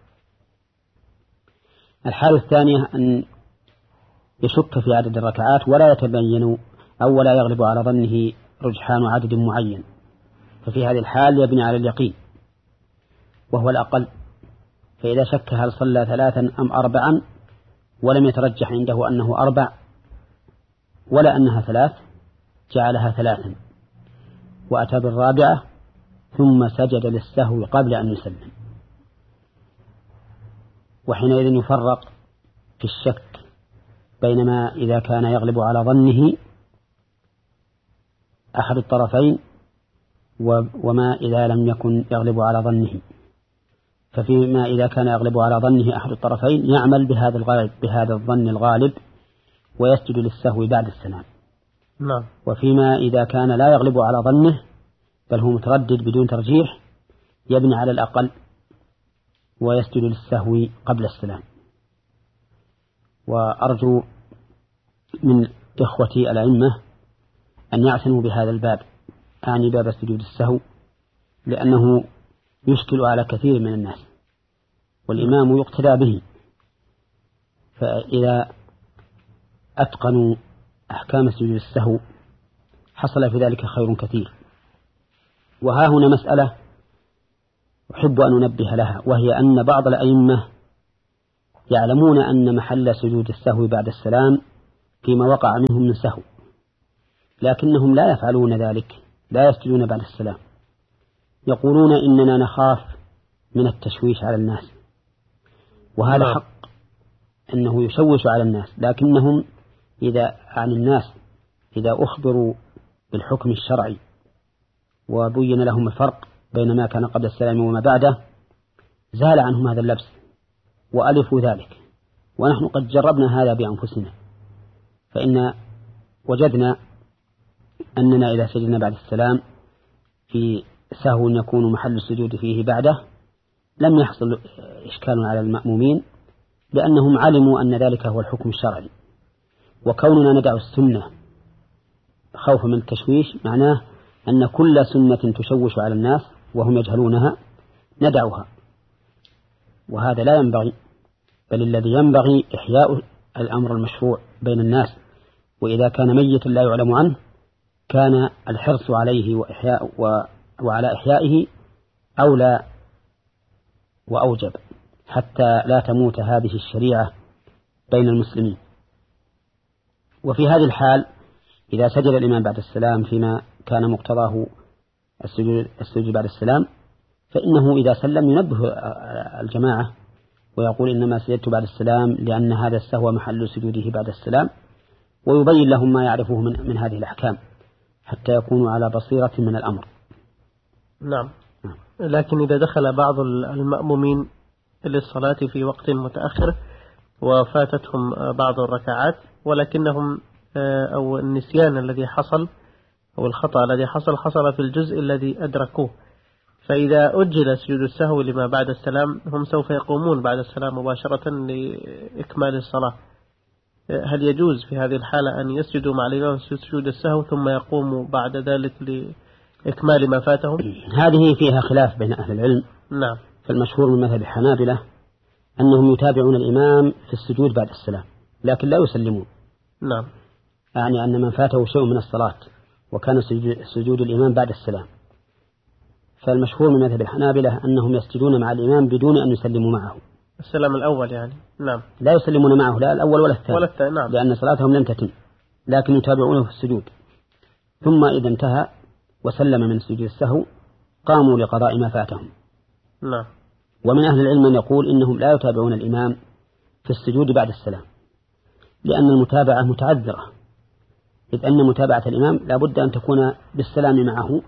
الحالة الثانية أن يشك في عدد الركعات ولا يتبين أو ولا يغلب على ظنه رجحان عدد معين، ففي هذه الحال يبني على اليقين وهو الأقل، فإذا شك هل صلى ثلاثا أم أربعا ولم يترجح عنده أنه أربع ولا أنها ثلاث جعلها ثلاثا وأتى بالرابعة ثم سجد للسهو قبل أن يسلم، وحينئذ يفرق في الشك بينما إذا كان يغلب على ظنه أحد الطرفين وما إذا لم يكن يغلب على ظنه. ففيما إذا كان يغلب على ظنه أحد الطرفين يعمل بهذا الغالب بهذا الظن الغالب ويسجد للسهو بعد السلام. نعم. وفيما إذا كان لا يغلب على ظنه بل هو متردد بدون ترجيح يبني على الأقل ويسجد للسهو قبل السلام. وأرجو من إخوتي الأئمة أن يعتنوا بهذا الباب، أعني باب سجود السهو، لأنه يشكل على كثير من الناس والإمام يقتدى به، فإذا أتقنوا أحكام سجود السهو حصل في ذلك خير كثير. وها هنا مسألة أحب أن أنبه لها، وهي أن بعض الأئمة يعلمون أن محل سجود السهو بعد السلام فيما وقع منهم من سهو، لكنهم لا يفعلون ذلك، لا يسجدون بعد السلام، يقولون إننا نخاف من التشويش على الناس، وهذا نعم. حق أنه يشوش على الناس، لكنهم إذا عن الناس إذا أخبروا بالحكم الشرعي وبين لهم الفرق بين ما كان قبل السلام وما بعده زال عنهم هذا اللبس وألفوا ذلك. ونحن قد جربنا هذا بأنفسنا، فإن وجدنا أننا إذا سجدنا بعد السلام في سهو يكون محل السجود فيه بعده لم يحصل إشكال على المأمومين، لأنهم علموا أن ذلك هو الحكم الشرعي. وكوننا ندع السنة خوفا من التشويش معناه أن كل سنة تشوش على الناس وهم يجهلونها ندعها، وهذا لا ينبغي، بل الذي ينبغي إحياء الأمر المشروع بين الناس، وإذا كان ميتا لا يعلم عنه كان الحرص عليه وإحياء وعلى إحيائه أولى وأوجب، حتى لا تموت هذه الشريعة بين المسلمين. وفي هذه الحال إذا سجد الإمام بعد السلام فيما كان مقتضاه السجود, السجود بعد السلام، فإنه إذا سلم ينبه الجماعة ويقول إنما سجدت بعد السلام لأن هذا السهو محل سجوده بعد السلام، ويبين لهم ما يعرفه من, من هذه الأحكام حتى يكونوا على بصيرة من الأمر. نعم. لكن إذا دخل بعض المأمومين للصلاة في وقت متأخر وفاتتهم بعض الركعات، ولكنهم أو النسيان الذي حصل أو الخطأ الذي حصل حصل في الجزء الذي أدركوه، فإذا أجل سجود السهو لما بعد السلام هم سوف يقومون بعد السلام مباشرة لإكمال الصلاة، هل يجوز في هذه الحالة أن يسجدوا مع الإمام سجود السهو ثم يقوموا بعد ذلك لإكمال ما فاتهم؟ هذه فيها خلاف بين أهل العلم. نعم. فالمشهور من مذهب الحنابلة أنهم يتابعون الإمام في السجود بعد السلام لكن لا يسلمون. نعم. يعني أن من فاته شيء من الصلاة وكان سجود الإمام بعد السلام، فالمشهور من مذهب الحنابلة أنهم يسجدون مع الإمام بدون أن يسلموا معه. السلام الأول يعني. نعم. لا يسلمون معه لا الأول ولا الثاني، ولا الثاني. نعم. لأن صلاتهم لم تتم، لكن يتابعونه في السجود، ثم إذا انتهى وسلم من سجود السهو قاموا لقضاء ما فاتهم. نعم. ومن أهل العلم من يقول إنهم لا يتابعون الإمام في السجود بعد السلام، لأن المتابعة متعذرة، إذ أن متابعة الإمام لا بد أن تكون بالسلام معه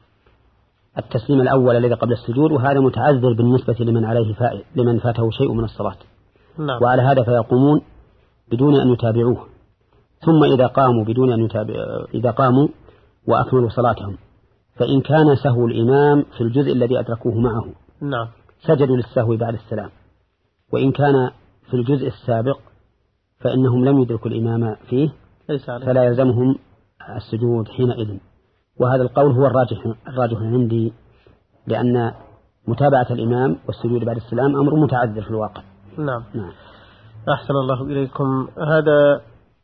التسليم الأول الذي قبل السجود، وهذا متعذر بالنسبة لمن عليه فائد لمن فاته شيء من الصلاة. نعم. وعلى هذا فيقومون بدون أن يتابعوه، ثم إذا قاموا بدون أن يتابع إذا قاموا وأكملوا صلاتهم فإن كان سهو الإمام في الجزء الذي أدركوه معه نعم سجدوا للسهو بعد السلام، وإن كان في الجزء السابق فإنهم لم يدركوا الإمام فيه فلا يلزمهم السجود حينئذ. وهذا القول هو الراجح الراجح عندي، لأن متابعة الإمام والسجود بعد السلام أمر متعذر في الواقع. نعم. نعم. أحسن الله إليكم. هذا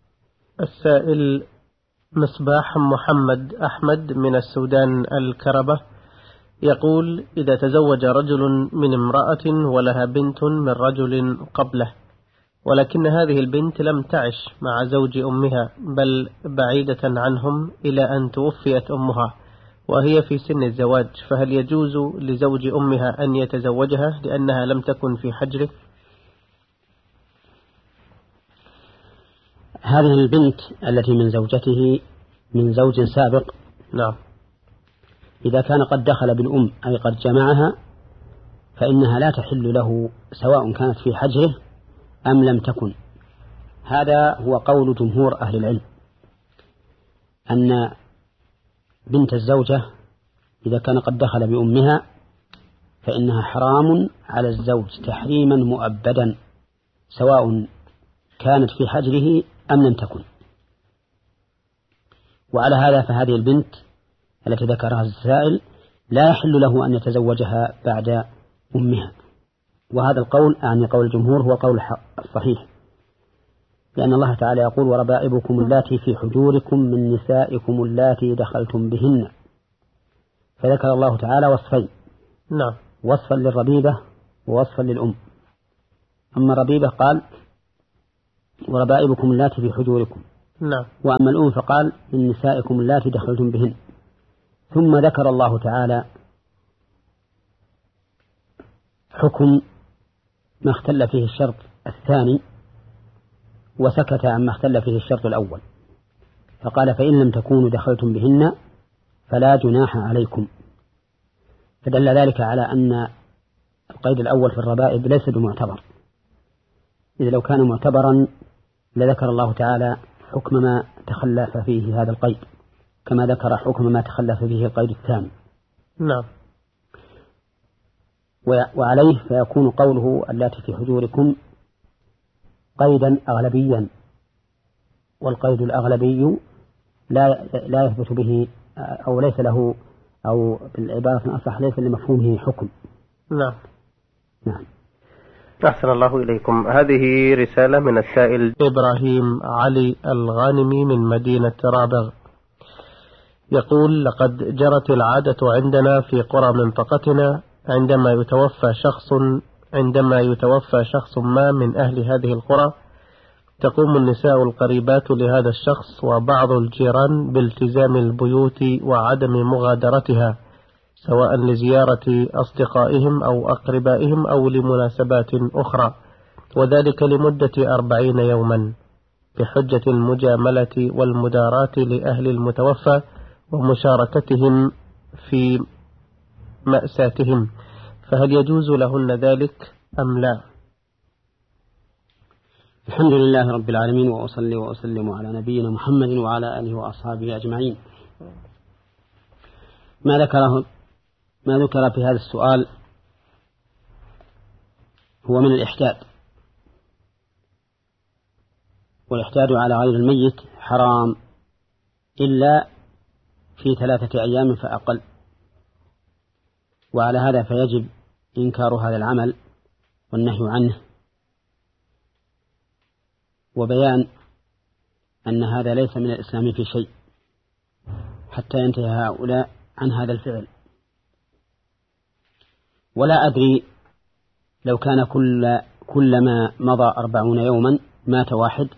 السائل مصباح محمد أحمد من السودان الكربة يقول: إذا تزوج رجل من امرأة ولها بنت من رجل قبله، ولكن هذه البنت لم تعش مع زوج أمها بل بعيدة عنهم إلى أن توفيت أمها وهي في سن الزواج، فهل يجوز لزوج أمها أن يتزوجها لأنها لم تكن في حجره؟ هذه البنت التي من زوجته من زوج سابق، نعم، إذا كان قد دخل بالأم أي قد جمعها فإنها لا تحل له سواء كانت في حجره أم لم تكن. هذا هو قول جمهور أهل العلم، أن بنت الزوجة إذا كان قد دخل بأمها فإنها حرام على الزوج تحريما مؤبدا سواء كانت في حجره أم لم تكن. وعلى هذا فهذه البنت التي ذكرها السائل لا يحل له أن يتزوجها بعد أمها، وهذا القول يعني قول الجمهور هو قول الصحيح، لأن الله تعالى يقول: وربائبكم اللاتي في حجوركم من نسائكم اللاتي دخلتم بهن، فذكر الله تعالى وصفين، نعم، وصفا للربيبة ووصفا للأم، أما ربيبة قال وربائبكم اللاتي في حجوركم. نعم. وأما الأم فقال من نسائكم اللاتي دخلتم بهن. ثم ذكر الله تعالى حكم ما اختل فيه الشرط الثاني وسكت عما اختل فيه الشرط الأول، فقال فإن لم تكونوا دخلتم بهن فلا جناح عليكم، فدل ذلك على أن القيد الأول في الربائب ليس بمعتبر، إذا لو كان معتبرا لذكر الله تعالى حكم ما تخلف فيه هذا القيد كما ذكر حكم ما تخلف فيه القيد الثاني. نعم. وعليه فيكون قوله اللاتي في حجوركم قيدا أغلبيا، والقيد الأغلبي لا لا يثبت به أو ليس له أو بالعبارة الأصح ليس لمفهومه حكم. نعم. نعم. أحسن الله إليكم. هذه رسالة من السائل إبراهيم علي الغانمي من مدينة رابغ، يقول لقد جرت العادة عندنا في قرى منطقتنا عندما يتوفى شخص عندما يتوفى شخص ما من أهل هذه القرى تقوم النساء القريبات لهذا الشخص وبعض الجيران بالتزام البيوت وعدم مغادرتها سواء لزيارة أصدقائهم أو أقربائهم أو لمناسبات أخرى، وذلك لمدة أربعين يوما بحجة المجاملة والمداراة لأهل المتوفى ومشاركتهم في مأساتهم، فهل يجوز لهن ذلك أم لا؟ الحمد لله رب العالمين، وأصلي وأسلم على نبينا محمد وعلى آله وأصحابه أجمعين. ما ذكره ما ذكر في هذا السؤال هو من الإحداد، والإحداد على غير الميت حرام إلا في ثلاثة أيام فأقل، وعلى هذا فيجب إنكار هذا العمل والنهي عنه، وبيان أن هذا ليس من الإسلام في شيء حتى ينتهي هؤلاء عن هذا الفعل. ولا أدري لو كان كل كلما مضى أربعون يوما مات واحد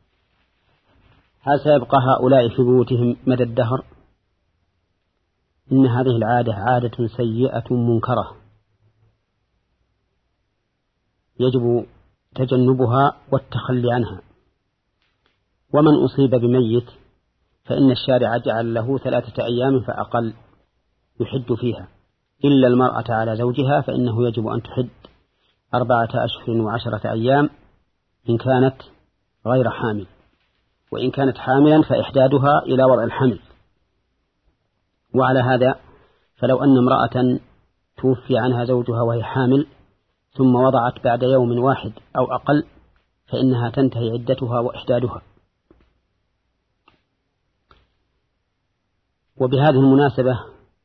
هل سيبقى هؤلاء في بيوتهم مدى الدهر؟ إن هذه العادة عادة سيئة منكرة يجب تجنبها والتخلي عنها. ومن أصيب بميت فإن الشارع جعل له ثلاثة أيام فأقل يحد فيها، إلا المرأة على زوجها فإنه يجب أن تحد أربعة أشهر وعشرة أيام إن كانت غير حامل، وإن كانت حاملا فإحدادها إلى وضع الحمل. وعلى هذا فلو أن امرأة توفي عنها زوجها وهي حامل ثم وضعت بعد يوم واحد أو أقل فإنها تنتهي عدتها وإحدادها. وبهذه المناسبة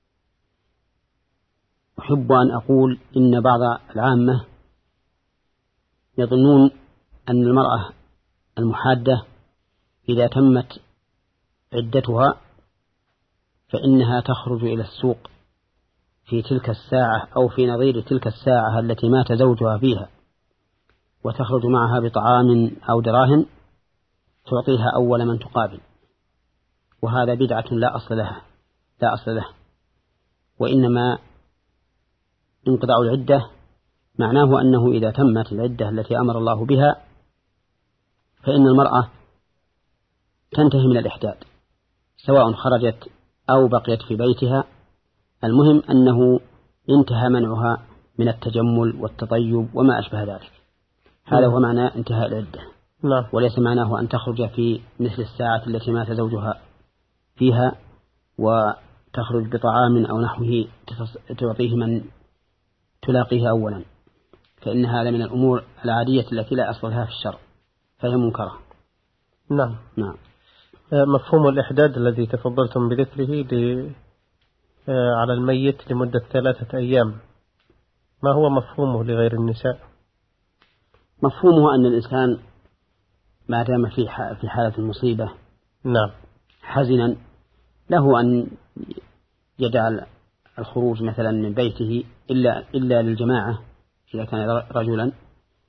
أحب أن أقول إن بعض العامة يظنون أن المرأة المحادة إذا تمت عدتها فإنها تخرج إلى السوق في تلك الساعة أو في نظير تلك الساعة التي مات زوجها فيها، وتخرج معها بطعام أو دراهم تعطيها أول من تقابل، وهذا بدعة لا أصل لها لا أصل له. وإنما انقضاء العدة معناه أنه إذا تمت العدة التي أمر الله بها فإن المرأة تنتهي من الإحداد سواء خرجت أو بقيت في بيتها، المهم أنه انتهى منعها من التجمل والتطيب وما أشبه ذلك. هذا هو معنى انتهاء العدة، وليس معناه أن تخرج في مثل الساعة التي مات زوجها فيها وتخرج بطعام أو نحوه تعطيه من تلاقيه أولا، فإن هذا من الأمور العادية التي لا أصل لها في الشرع فهي منكرة. نعم. نعم. مفهوم الإحداد الذي تفضلتم بذكره على الميت لمدة ثلاثة أيام، ما هو مفهومه لغير النساء؟ مفهومه أن الإنسان ما دام في في حالة المصيبة نعم حزنا له أن يجعل الخروج مثلا من بيته إلا إلا للجماعة إذا كان رجلا،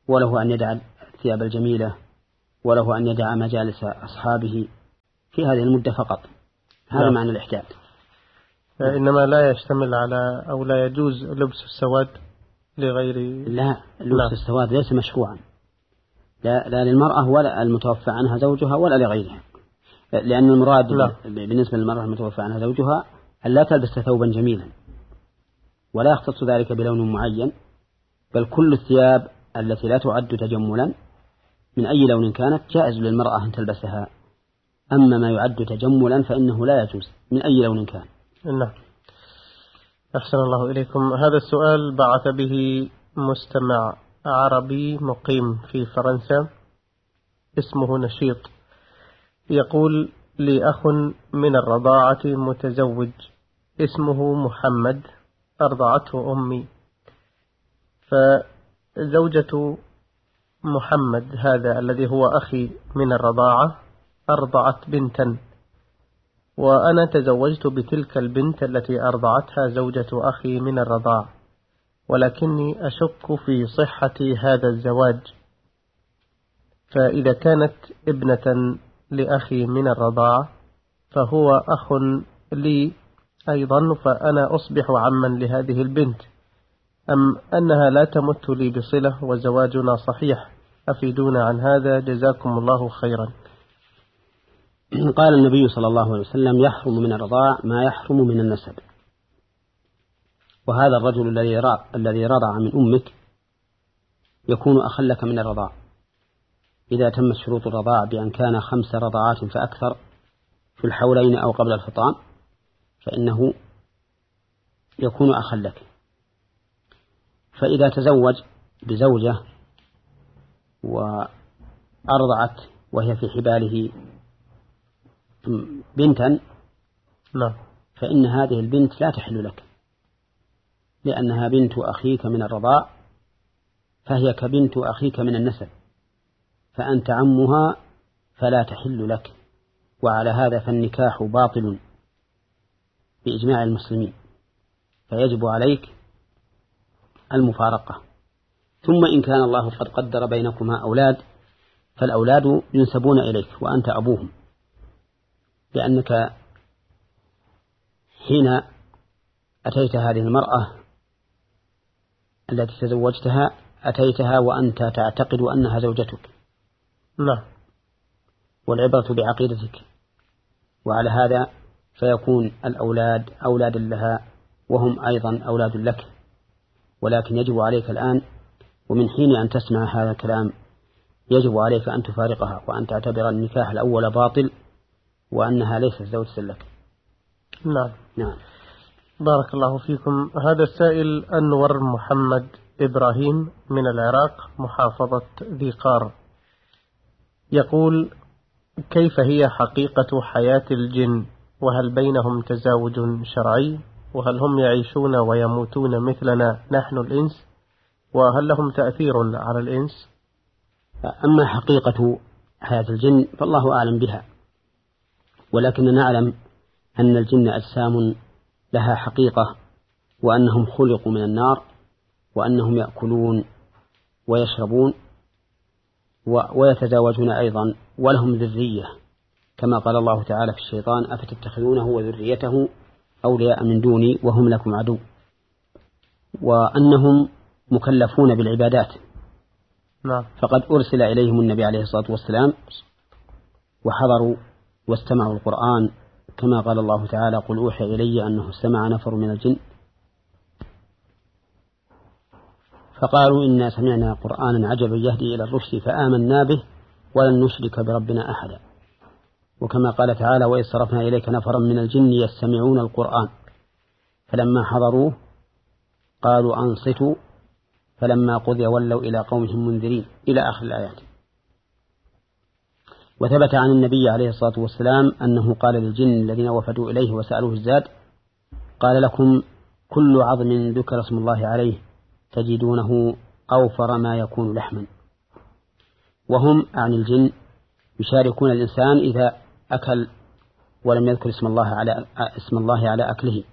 وله أن يدع الثياب الجميلة، وله أن يدع مجالس أصحابه في هذه المدة فقط. هذا معنى الإحداد. إنما لا يشتمل على أو لا يجوز لبس السواد لغير. لا، لبس السواد ليس مشروعا، لا, لا للمرأة ولا المتوفى عنها زوجها ولا لغيرها، لأن المراد لا. بالنسبة للمرأة المتوفى عنها زوجها أن لا تلبس ثوبا جميلا، ولا يختص ذلك بلون معين، بل كل الثياب التي لا تعد تجملا من أي لون كانت جائز للمرأة أن تلبسها. أما ما يعد تجملا فإنه لا يجوز من أي لون كان. نعم. أحسن الله إليكم. هذا السؤال بعث به مستمع عربي مقيم في فرنسا اسمه نشيط، يقول: لي أخ من الرضاعة متزوج اسمه محمد، أرضعته أمي، فزوجة محمد هذا الذي هو أخي من الرضاعة أرضعت بنتا، وأنا تزوجت بتلك البنت التي أرضعتها زوجة أخي من الرضاع، ولكني أشك في صحة هذا الزواج، فإذا كانت ابنة لأخي من الرضاعة فهو أخ لي أيضا، فأنا أصبح عما لهذه البنت، أم أنها لا تمت لي بصلة وزواجنا صحيح؟ أفيدونا عن هذا جزاكم الله خيرا. قال النبي صلى الله عليه وسلم: يحرم من الرضاع ما يحرم من النسب. وهذا الرجل الذي الذي رضع من أمك يكون أخا لك من الرضاع إذا تمت شروط الرضاع بأن كان خمس رضعات فأكثر في الحولين أو قبل الفطام، فإنه يكون أخا لك. فإذا تزوج بزوجة وأرضعت وهي في حباله بنتا، لا، فإن هذه البنت لا تحل لك، لأنها بنت أخيك من الرضاع، فهي كبنت أخيك من النسب، فأنت عمها فلا تحل لك. وعلى هذا فالنكاح باطل بإجماع المسلمين، فيجب عليك المفارقة. ثم إن كان الله قد قدر بينكما أولاد فالأولاد ينسبون إليك وأنت أبوهم، لأنك حين أتيت هذه المرأة التي تزوجتها أتيتها وأنت تعتقد أنها زوجتك. لا. والعبرة بعقيدتك، وعلى هذا فيكون الأولاد أولاد لها وهم أيضا أولاد لك. ولكن يجب عليك الآن ومن حين أن تسمع هذا الكلام يجب عليك أن تفارقها وأن تعتبر النكاح الأول باطل وأنها ليست زوجة لك. نعم. نعم. بارك الله فيكم. هذا السائل أنور محمد إبراهيم من العراق محافظة ذي قار، يقول: كيف هي حقيقة حياة الجن؟ وهل بينهم تزاوج شرعي؟ وهل هم يعيشون ويموتون مثلنا نحن الإنس؟ وهل لهم تأثير على الإنس؟ أما حقيقة حياة الجن فالله أعلم بها، ولكننا نعلم أن الجن أجسام لها حقيقة، وأنهم خلقوا من النار، وأنهم يأكلون ويشربون ويتزاوجون أيضا، ولهم ذرية كما قال الله تعالى في الشيطان: أفتتخذونه وذريته أولياء من دوني وهم لكم عدو. وأنهم مكلفون بالعبادات. نعم. فقد أرسل إليهم النبي عليه الصلاة والسلام وحضروا واستمعوا القرآن، كما قال الله تعالى: قل أوحي إلي أنه استمع نفر من الجن فقالوا إنا سمعنا قرآنا عجبا يهدي إلى الرشد فآمنا به ولن نشرك بربنا أحدا. وكما قال تعالى: وإذ صرفنا إليك نفرا من الجن يستمعون القرآن فلما حضروه قالوا أنصتوا فلما قضي ولوا إلى قومهم منذرين، إلى آخر الآيات. وثبت عن النبي عليه الصلاة والسلام أنه قال للجن الذين وفدوا إليه وسألوه الزاد: قال لكم كل عظم ذكر اسم الله عليه تجدونه أوفر ما يكون لحما. وهم عن الجن يشاركون الإنسان إذا أكل ولم يذكر اسم الله على اسم الله على أكله،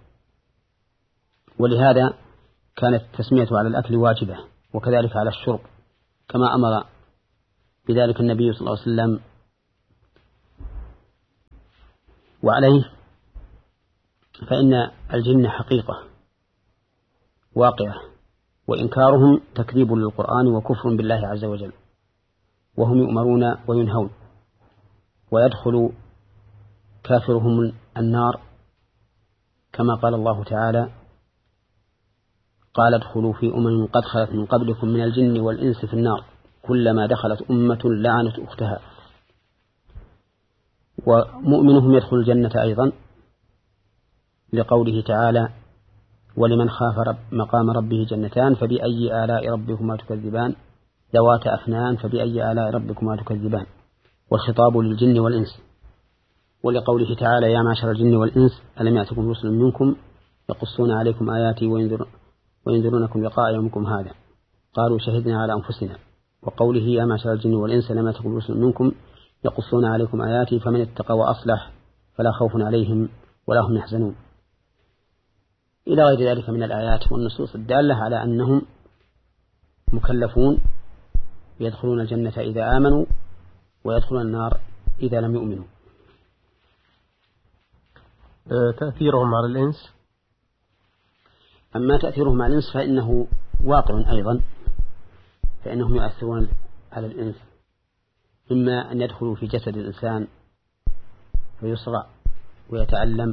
ولهذا كانت التسمية على الأكل واجبة، وكذلك على الشرب، كما أمر بذلك النبي صلى الله عليه وسلم. وعليه فإن الجن حقيقة واقعة، وإنكارهم تكذيب للقرآن وكفر بالله عز وجل، وهم يؤمرون وينهون، ويدخل كافرهم النار كما قال الله تعالى: قال ادخلوا في أمم قد خلت من قبلكم من الجن والإنس في النار كلما دخلت أمة لعنت أختها. ومؤمنهم يدخل الجنة أيضا لقوله تعالى: ولمن خاف رب مقام ربه جنتان فبأي آلاء ربكما تكذبان ذوات أفنان فبأي آلاء ربكما تكذبان. والخطاب للجن والإنس. ولقوله تعالى: يا معشر الجن والإنس ألم يأتكم رسل منكم يقصون عليكم آياتي وينذرونكم لقاء يومكم هذا قالوا شهدنا على أنفسنا. وقوله: يا معشر الجن والإنس ألم يأتكم رسل منكم يقصون عليكم آياتي فمن اتقى وأصلح فلا خوف عليهم ولا هم يحزنون، إلى غير ذلك من الآيات والنصوص الدالة على أنهم مكلفون يدخلون الجنة إذا آمنوا ويدخلون النار إذا لم يؤمنوا. تأثيرهم على الإنس. أما تأثيرهم على الإنس فإنه واقع أيضا، فإنهم يؤثرون على الإنس، إما أن يدخلوا في جسد الإنسان ويصرع ويتعلم،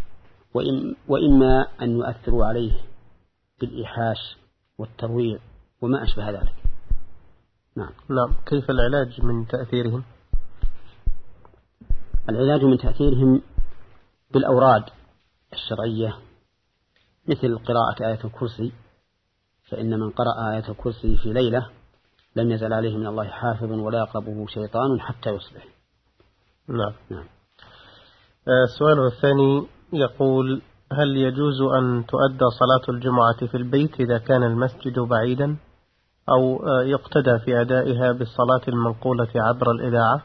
وإما أن يؤثروا عليه بالإيحاش والترويع وما أشبه ذلك. نعم. نعم. كيف العلاج من تأثيرهم؟ العلاج من تأثيرهم بالأوراد الشرعية، مثل قراءة آية الكرسي، فإن من قرأ آية الكرسي في ليلة لم يزل عليه من الله حافظ ولا يقربه شيطان حتى يصبح. نعم. نعم. السؤال الثاني يقول: هل يجوز أن تؤدى صلاة الجمعة في البيت إذا كان المسجد بعيدا، أو يقتدى في أدائها بالصلاة المنقولة عبر الإذاعة؟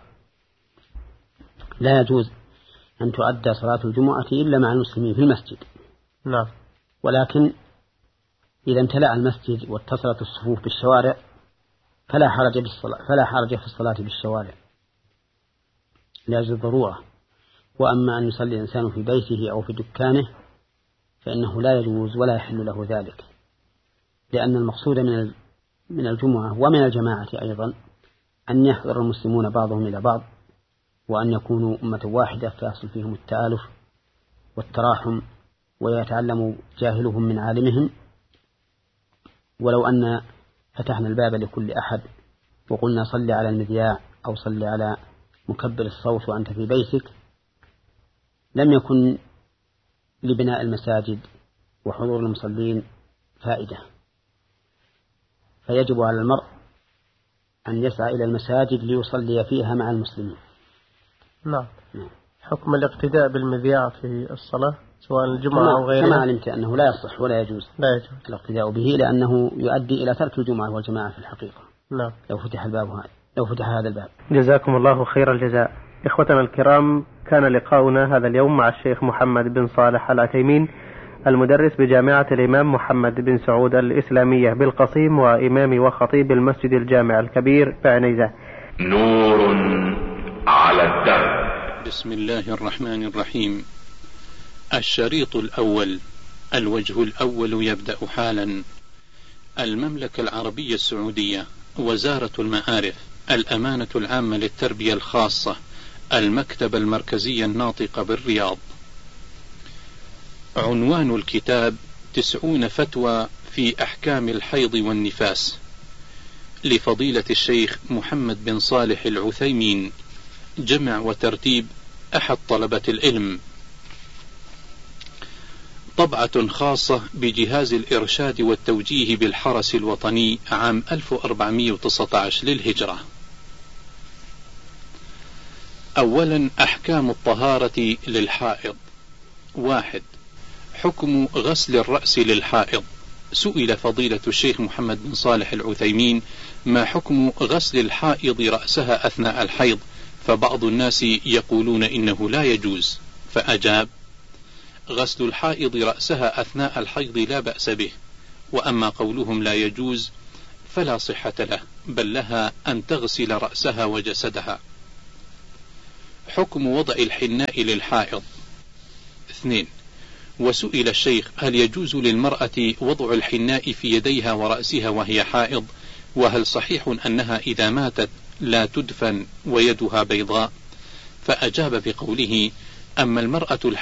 لا يجوز أن تؤدى صلاة الجمعة إلا مع المسلمين في المسجد. نعم. ولكن إذا امتلأ المسجد واتصلت الصفوف بالشوارع فلا حرج بالصلاة فلا حرج في الصلاة بالشوارع لأجل الضرورة. وأما أن يصلي الإنسان في بيته أو في دكانه فإنه لا يجوز ولا يحل له ذلك، لأن المقصود من من الجمعة ومن الجماعة أيضا أن يحضر المسلمون بعضهم إلى بعض، وأن يكونوا أمة واحدة فيحصل فيهم التآلف والتراحم، ويتعلم جاهلهم من عالمهم. ولو أن فتحنا الباب لكل أحد وقلنا صل على المذياع أو صل على مكبر الصوت وأنت في بيتك لم يكن لبناء المساجد وحضور المصلين فائدة. فيجب على المرء أن يسعى إلى المساجد ليصلي فيها مع المسلمين. نعم. حكم الاقتداء بالمذياع في الصلاة سواء الجمعة أو غيرها؟ كما علمت أنه لا يصح ولا يجوز لا يجوز الاقتداء به، لأنه يؤدي إلى ترك الجمعة والجماعة في الحقيقة. نعم. لو فتح الباب هذا لو فتح هذا الباب. جزاكم الله خير الجزاء. إخوتنا الكرام، كان لقاؤنا هذا اليوم مع الشيخ محمد بن صالح العثيمين، المدرس بجامعة الإمام محمد بن سعود الإسلامية بالقصيم، وإمام وخطيب المسجد الجامع الكبير بعنيزة. نور على الدرب. بسم الله الرحمن الرحيم. الشريط الأول. الوجه الأول يبدأ حالا. المملكة العربية السعودية، وزارة المعارف، الأمانة العامة للتربية الخاصة، المكتبة المركزية الناطقة بالرياض. عنوان الكتاب: تسعون فتوى في أحكام الحيض والنفاس، لفضيلة الشيخ محمد بن صالح العثيمين، جمع وترتيب أحد طلبة العلم. طبعة خاصة بجهاز الإرشاد والتوجيه بالحرس الوطني عام ألف وأربعمائة وتسعة عشر للهجرة. أولا، أحكام الطهارة للحائض. واحد، حكم غسل الرأس للحائض. سئل فضيلة الشيخ محمد بن صالح العثيمين: ما حكم غسل الحائض رأسها أثناء الحيض؟ فبعض الناس يقولون إنه لا يجوز، فأجاب: غسل الحائض رأسها أثناء الحيض لا بأس به، وأما قولهم لا يجوز فلا صحة له، بل لها أن تغسل رأسها وجسدها. حكم وضع الحناء للحائض. اثنين. وسئل الشيخ هل يجوز للمرأة وضع الحناء في يديها ورأسها وهي حائض، وهل صحيح أنها إذا ماتت لا تدفن ويدها بيضاء؟ فأجاب بقوله: أما المرأة